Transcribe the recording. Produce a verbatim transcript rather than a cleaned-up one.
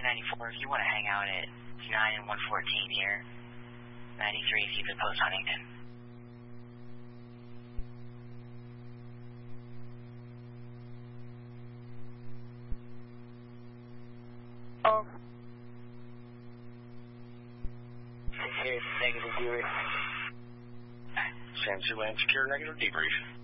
ninety-four, if you want to hang out at nine and one fourteen here. ninety-three, if you could post Huntington. Oh. Negative, debrief. San Silan Secure, negative debrief.